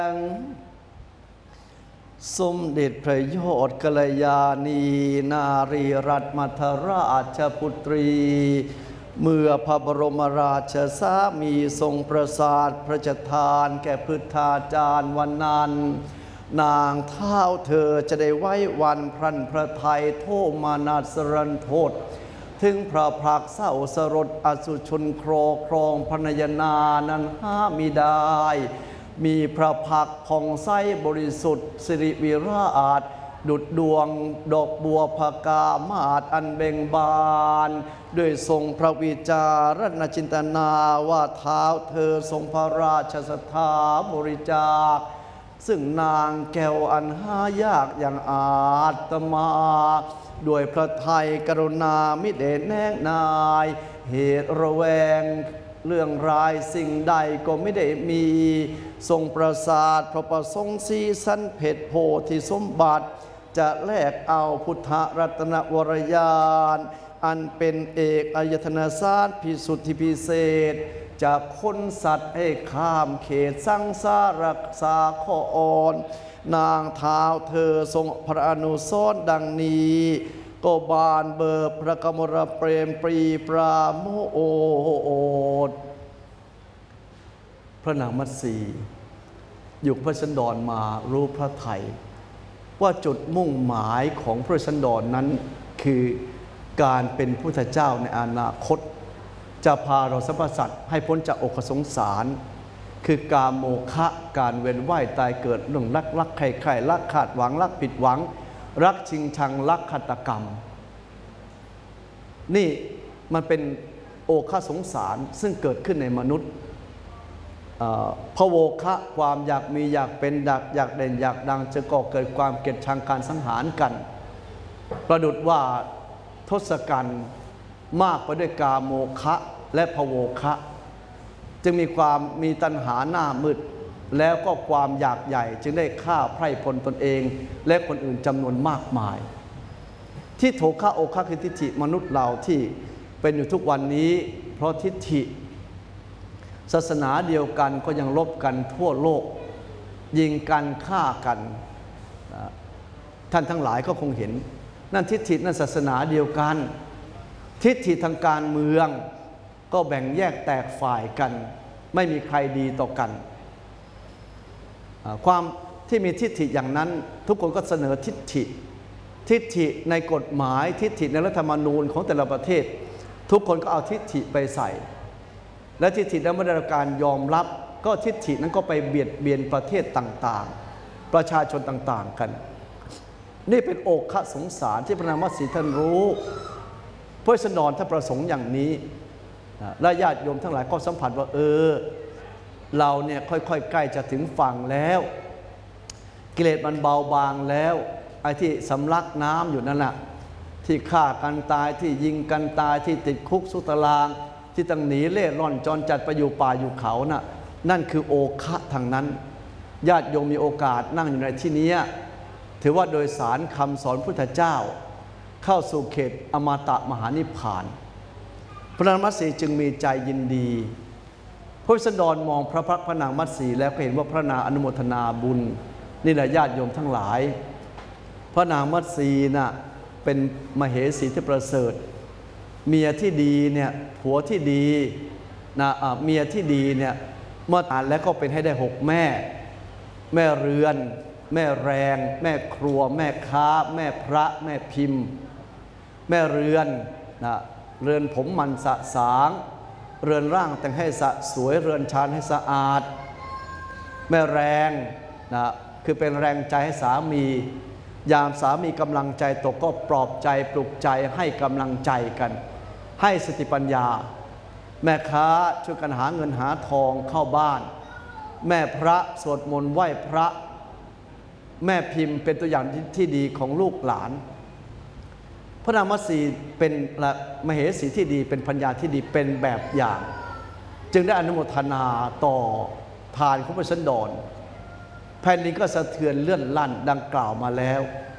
สมเด็จพระยอดกัลยาณีนารีรัตนมัทราชพุตรีเมื่อพระบรมราชสามีทรงประสาทพระราชทานแก่พุทธาจารย์วันนั้นนางเท้าเธอจะได้ไว้วันพรันพระไทยโทมานาสรันโทษถึงพระพักเศร้าสรดอสุชนครอครองพนยนานั้นห้ามิได้มีพระพักผ่องใสบริสุทธิ์สิริวิราชดุจดวงดอกบัวพกามาศอันเบ่งบานด้วยทรงพระวิจารณจินตนาว่าเท้าเธอทรงพระราชศรัทธาบริจาคซึ่งนางแก้วอันหายากอย่างอาตมาด้วยพระทัยกรุณามิได้แนกนายเหตุระแวงเรื่องร้ายสิ่งใดก็ไม่ได้มีทรงประสาทพระประสงค์สีสันเพชรโพธิสมบัติจะแลกเอาพุทธรัตนวรยานอันเป็นเอกอายตนะสารพิสุทธิพิเศษจะพ้นสัตว์ให้ข้ามเขตสังสารักษาข้ออ่อนนางเท้าเธอทรงพระอนุสรณ์ดังนี้ก็บานเบิกพระกมลเปรมปรีปราโมทย์พระนางมัตสีอยู่พระสันดรมารู้พระไทยว่าจุดมุ่งหมายของพระสันดรนั้นคือการเป็นพุทธเจ้าในอนาคตจะพาเราสรรพสัตว์ให้พ้นจากอกสงสารคือกามโมฆะการเวียนว่ายตายเกิดเรื่องรักใครรักขาดหวังรักผิดหวังรักชิงชังรักฆาตกรรมนี่มันเป็นโอฆะสงสารซึ่งเกิดขึ้นในมนุษย์พโวคะความอยากมีอยากเป็นอยากเด่นอยากดังจะก่อเกิดความเกลียดชังการสังหารกันประดุจว่าทศกัณฐ์มากไปด้วยกามโมคะและพโวคะจึงมีตัณหาหน้ามืดแล้วก็ความอยากใหญ่จึงได้ฆ่าไพร่พลตนเองและคนอื่นจำนวนมากมายที่โถคะโอคะคือทิฏฐิมนุษย์เราที่เป็นอยู่ทุกวันนี้เพราะทิฏฐิศาสนาเดียวกันก็ยังลบกันทั่วโลกยิงกันฆ่ากันท่านทั้งหลายก็คงเห็นนั่นทิฏฐินั่นศาสนาเดียวกันทิฏฐิทางการเมืองก็แบ่งแยกแตกฝ่ายกันไม่มีใครดีต่อกันความที่มีทิฏฐิอย่างนั้นทุกคนก็เสนอทิฏฐิในกฎหมายทิฏฐิในรัฐธรรมนูญของแต่ละประเทศทุกคนก็เอาทิฏฐิไปใส่และทิฏฐินั้นไม่ได้รับการยอมรับก็ทิฏฐินั้นก็ไปเบียดเบียนประเทศต่างๆประชาชนต่างๆกันนี่เป็นโอฆะสงสารที่พระนางมัตสีท่านรู้พระสันดรท่านประสงค์อย่างนี้และญาติโยมทั้งหลายก็สัมผัสว่าเราเนี่ยค่อยๆใกล้จะถึงฝั่งแล้วกิเลสมันเบาบางแล้วไอ้ที่สำลักน้ำอยู่นั่นแหละที่ฆ่ากันตายที่ยิงกันตายที่ติดคุกสุตารางที่ต้องหนีเล่ร่อนจรจัดไปอยู่ป่าอยู่เขาน่ะนั่นคือโอคะทางนั้นญาติโยมมีโอกาสนั่งอยู่ในที่นี้ถือว่าโดยสารคำสอนพุทธเจ้าเข้าสู่เขตอมตะมหานิพพานพระนางมัตสีจึงมีใจยินดีพระสันดรมองพระพักตร์พระนางมัตสีแล้วก็เห็นว่าพระนางอนุโมทนาบุญนี่แหละญาติโยมทั้งหลายพระนางมัตสีน่ะเป็นมเหสีที่ประเสริฐเมียที่ดีเนี่ยผัวที่ดีนะเมียที่ดีเนี่ยเมื่ออ่านแล้วก็เป็นให้ได้6แม่เรือนแม่แรงแม่ครัวแม่ค้าแม่พระแม่พิมพ์แม่เรือนนะเรือนผมมันสะสางเรือนร่างแต่งให้สะสวยเรือนชานให้สะอาดแม่แรงนะคือเป็นแรงใจให้สามียามสามีกำลังใจตกก็ปลอบใจปลุกใจให้กำลังใจกันให้สติปัญญาแม่ค้าช่วยกันหาเงินหาทองเข้าบ้านแม่พระสวดมนต์ไหว้พระแม่พิมพ์เป็นตัวอย่างที่ดีของลูกหลานพระนางมัตสีเป็นมเหสีที่ดีเป็นปัญญาที่ดีเป็นแบบอย่างจึงได้อนุโมทนาต่อทานของพระสันดรแผ่นดินก็สะเทือนเลื่อนลั่นดังกล่าวมาแล้ว